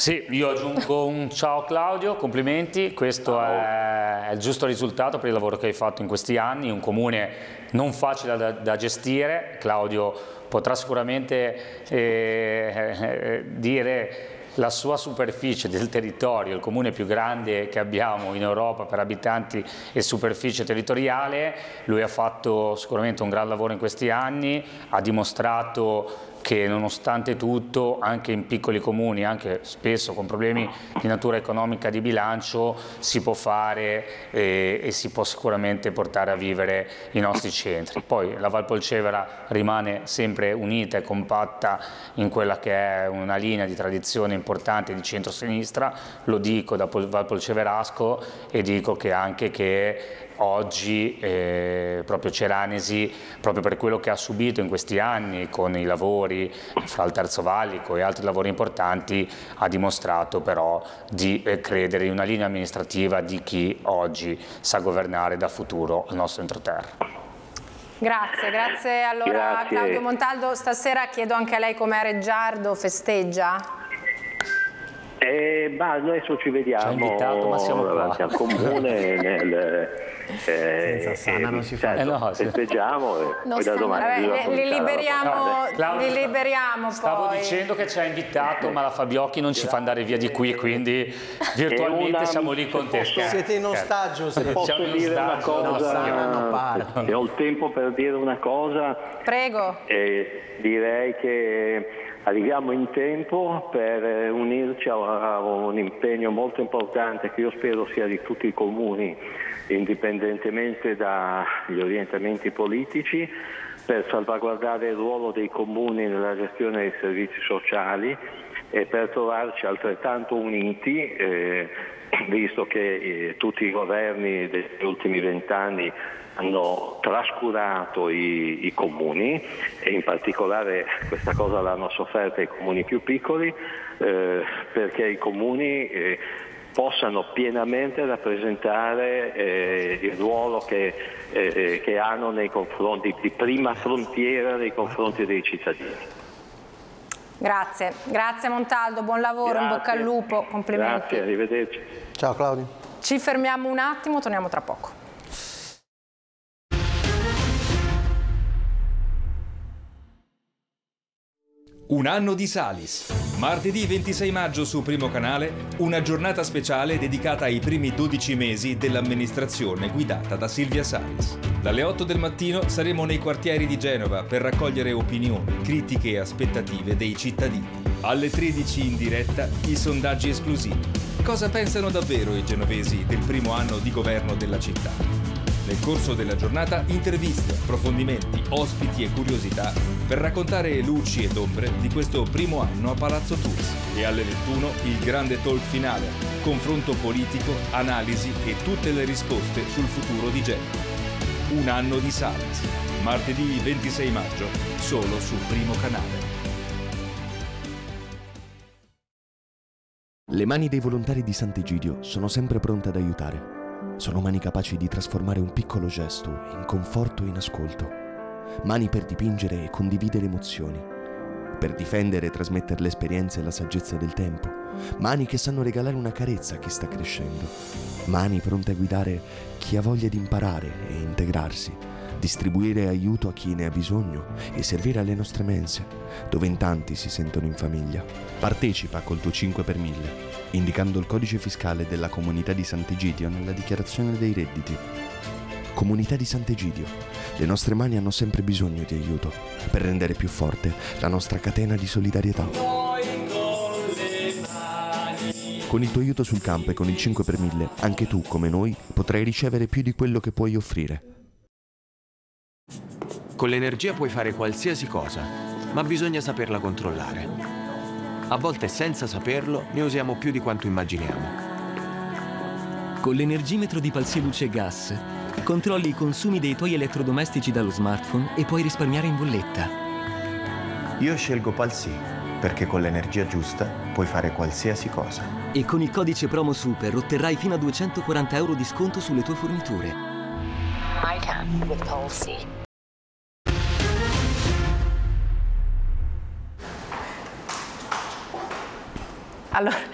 Sì, io aggiungo un ciao Claudio, complimenti, questo è il giusto risultato per il lavoro che hai fatto in questi anni, un comune non facile da gestire. Claudio potrà sicuramente dire la sua superficie del territorio, il comune più grande che abbiamo in Europa per abitanti e superficie territoriale. Lui ha fatto sicuramente un gran lavoro in questi anni, ha dimostrato che nonostante tutto, anche in piccoli comuni, anche spesso con problemi di natura economica, di bilancio, si può fare e si può sicuramente portare a vivere i nostri centri. Poi la Val Polcevera rimane sempre unita e compatta in quella che è una linea di tradizione importante di centro-sinistra, lo dico da Val Polceverasco e dico che anche che oggi proprio Ceranesi, proprio per quello che ha subito in questi anni con i lavori fra il Terzo Valico e altri lavori importanti, ha dimostrato però di credere in una linea amministrativa di chi oggi sa governare da futuro il nostro entroterra. Grazie. Allora Claudio Montaldo, stasera chiedo anche a lei com'è Reggiardo, festeggia? Adesso ci vediamo. Ci ha invitato, ma siamo davanti al comune senza Sana non si fa. Festeggiamo e poi da domani li liberiamo Stavo poi. dicendo che ci ha invitato, ma la Fabiocchi non ci fa andare via di qui, quindi virtualmente siamo lì con te. Siete in ostaggio. Posso dire una cosa? Se ho il tempo per dire una cosa, prego. Direi che arriviamo in tempo per unirci a un impegno molto importante che io spero sia di tutti i comuni, indipendentemente dagli orientamenti politici, per salvaguardare il ruolo dei comuni nella gestione dei servizi sociali e per trovarci altrettanto uniti, visto che tutti i governi degli ultimi 20 anni hanno trascurato i comuni e in particolare questa cosa l'hanno sofferta i comuni più piccoli, perché i comuni possano pienamente rappresentare il ruolo che hanno nei confronti di prima frontiera nei confronti dei cittadini. Grazie Montaldo, buon lavoro, in bocca al lupo, complimenti. Grazie, arrivederci. Ciao Claudio. Ci fermiamo un attimo, torniamo tra poco. Un anno di Salis. Martedì 26 maggio su Primo Canale, una giornata speciale dedicata ai primi 12 mesi dell'amministrazione guidata da Silvia Salis. Dalle 8 del mattino saremo nei quartieri di Genova per raccogliere opinioni, critiche e aspettative dei cittadini. Alle 13 in diretta i sondaggi esclusivi. Cosa pensano davvero i genovesi del primo anno di governo della città? Nel corso della giornata interviste, approfondimenti, ospiti e curiosità per raccontare luci ed ombre di questo primo anno a Palazzo Tours. E alle 21 il grande talk finale, confronto politico, analisi e tutte le risposte sul futuro di Genova. Un anno di Salis. Martedì 26 maggio, solo su Primo Canale. Le mani dei volontari di Sant'Egidio sono sempre pronte ad aiutare. Sono mani capaci di trasformare un piccolo gesto in conforto e in ascolto. Mani per dipingere e condividere emozioni. Per difendere e trasmettere le esperienze e la saggezza del tempo. Mani che sanno regalare una carezza a chi sta crescendo. Mani pronte a guidare chi ha voglia di imparare e integrarsi. Distribuire aiuto a chi ne ha bisogno e servire alle nostre mense, dove in tanti si sentono in famiglia. Partecipa col tuo 5 per 1000, indicando il codice fiscale della Comunità di Sant'Egidio nella dichiarazione dei redditi. Comunità di Sant'Egidio, le nostre mani hanno sempre bisogno di aiuto per rendere più forte la nostra catena di solidarietà. Con il tuo aiuto sul campo e con il 5 per 1000, anche tu, come noi, potrai ricevere più di quello che puoi offrire. Con l'energia puoi fare qualsiasi cosa, ma bisogna saperla controllare. A volte senza saperlo ne usiamo più di quanto immaginiamo. Con l'energimetro di Palsy Luce Gas controlli i consumi dei tuoi elettrodomestici dallo smartphone e puoi risparmiare in bolletta. Io scelgo Palsy perché con l'energia giusta puoi fare qualsiasi cosa. E con il codice promo Super otterrai fino a 240 euro di sconto sulle tue forniture. I can with Palsy. Allora,